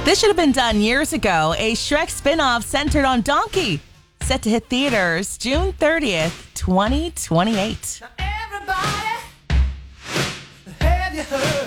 This should have been done years ago. A Shrek spinoff centered on Donkey. Set to hit theaters June 30th, 2028. Now everybody, have you heard?